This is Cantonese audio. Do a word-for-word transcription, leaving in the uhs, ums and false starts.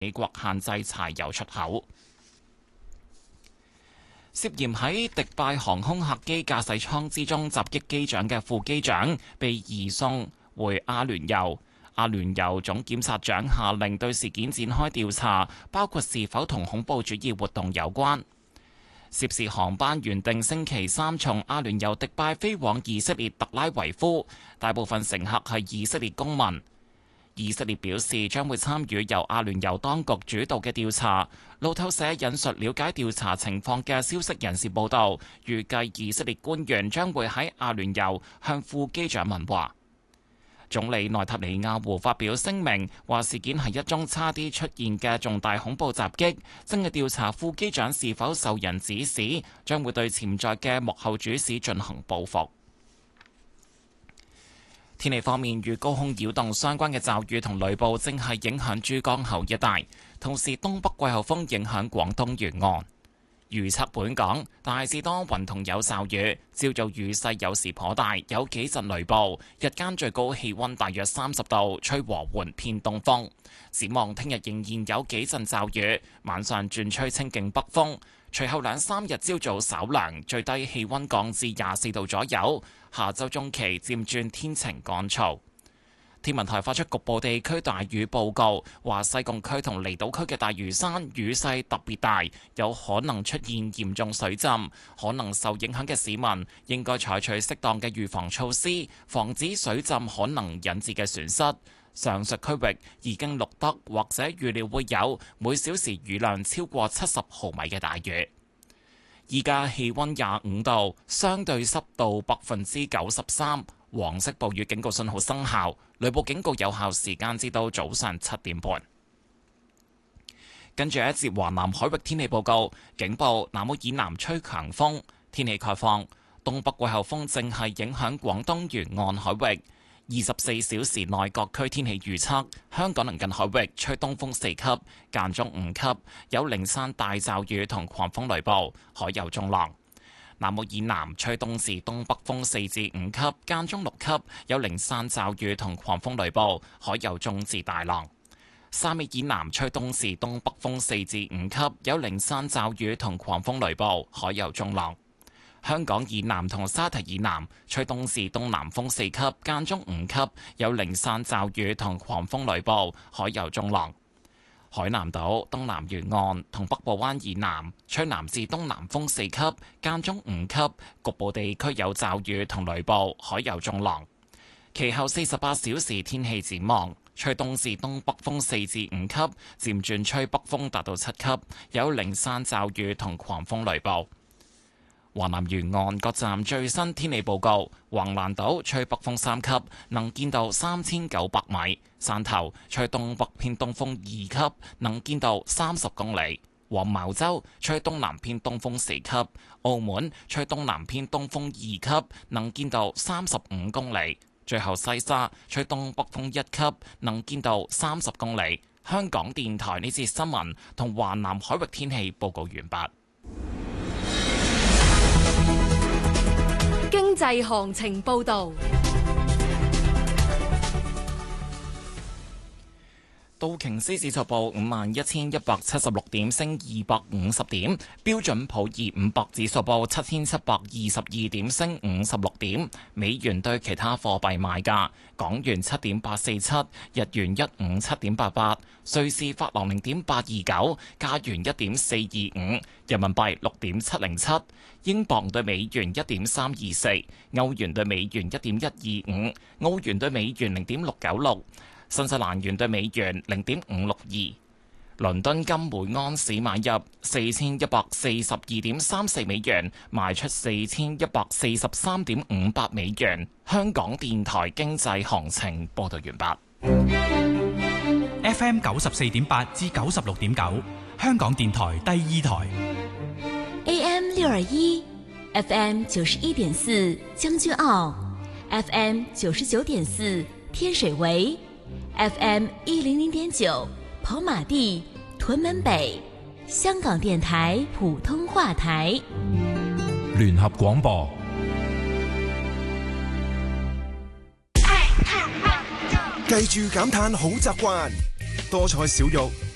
美國限制柴油出口。涉嫌喺迪拜航空客機駕駛艙之中襲擊機長嘅副機長被移送回阿聯酋。阿聯酋總檢察長下令對事件展開調查，包括是否同恐怖主義活動有關。涉事航班原定星期三從阿聯酋迪拜飛往以色列特拉維夫，大部分乘客係以色列公民。以色列表示將會參與由阿聯酋當局主導嘅調查。路透社引述了解調查情況嘅消息人士報道，預計以色列官員將會喺阿聯酋向副機長問話。總理內塔尼亞胡發表聲明，話事件係一宗差啲出現嘅重大恐怖襲擊，正係調查副機長是否受人指使，將會對潛在嘅幕後主使進行報復。天氣方面，與高空擾動相關嘅驟雨同雷暴正係影響珠江口一帶，同時東北季候風影響廣東沿岸。預測本港大致多雲同有驟雨，朝早雨勢有時頗大，有幾陣雷暴。日間最高氣溫大約三十度，吹和緩偏東風。展望聽日仍然有幾陣驟雨，晚上轉吹清勁北風。隨後兩三日朝早稍涼，最低氣溫降至廿四度左右。下週中期漸轉天晴乾燥。天文台發出局部地區大雨報告，話西貢區同離島區嘅大嶼山雨勢特別大，有可能出現嚴重水浸，可能受影響嘅市民應該採取適當嘅預防措施，防止水浸可能引致嘅損失。上述區域已經錄得或者預料會有每小時雨量超過七十毫米嘅大雨。依家氣溫廿五度，相對濕度百分之九十三，黃色暴雨警告信號生效，雷暴警告有效時間至到早上七點半。跟住一節華南海域天氣報告，警報南澳以南吹強風，天氣概況，東北季候風正係影響廣東沿岸海域。二十四小時內各區天氣預測：香港鄰近海域吹東風四級，間中五級，有零散大驟雨同狂風雷暴，海有中浪。南澳以南吹東至東北風四至五級，間中六級，有零散驟雨同狂風雷暴，海有中至大浪。沙尾以南吹東至東北風四至五級，有零散驟雨同狂風雷暴，海有中浪。香港以南同沙堤以南吹東至東南風四級，間中五級，有零散驟雨同狂風雷暴，海有中浪。海南島東南沿岸同北部灣以南吹南至東南風四級，間中五級，局部地區有驟雨同雷暴，海有中浪。其後四十八小時天氣展望，吹東至東北風四至五級，漸轉吹北風達到七級，有零散驟雨同狂風雷暴。華南沿岸各站最新天氣報告：橫瀾島吹北風三級，能見度三千九百米；汕頭吹東北偏東風二級，能見度三十公里；黃茅洲吹東南偏東風四級；澳門吹東南偏東風二級，能見度三十五公里；最後西沙吹東北風一級，能見度三十公里。香港電台呢節新聞同華南海域天氣報告完畢。 經濟行情報導。 道瓊斯指數報五萬一千一百七十六點，升二百五十點。標準普爾五百指數報七千七百二十二點，升五十六點。美元對其他貨幣賣價：港元七點八四七，日元一五七點八八，瑞士法郎零點八二九，加元一點四二五，人民幣六點七零七，英鎊對美元一點三二四，歐元對美元一點一二五，澳元對美元零點六九六。新西蘭元對美元零點五六二，倫敦金每安士買入四千一百四十二點三四美元，賣出四千一百四十三點五八美元。香港電台經濟行情報道完畢。 F M 九十四點八至九十六點九，香港電台第二台。 A M 六二一，F M 九十一點四將軍澳 ，F M 九十九點四天水圍。F M 一零零點九跑馬地、屯門北，香港電台普通話台。 聯合廣播。 記住減碳好習慣，多菜少肉，